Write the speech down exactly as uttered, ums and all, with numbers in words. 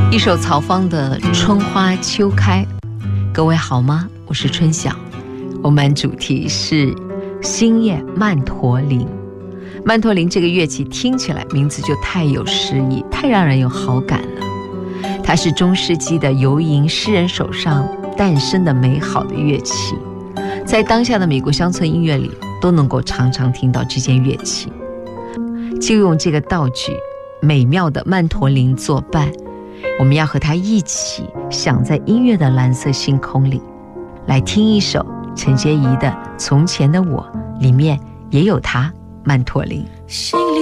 一首曹芳的《春花秋开》，各位好吗？我是春晓。我们主题是星夜曼陀林。曼陀林这个乐器听起来名字就太有诗意，太让人有好感了。它是中世纪的游吟诗人手上诞生的美好的乐器，在当下的美国乡村音乐里都能够常常听到这件乐器。就用这个道具美妙的曼陀林作伴，我们要和它一起想在音乐的蓝色星空里，来听一首陈洁仪的《从前的我》，里面也有它曼陀林。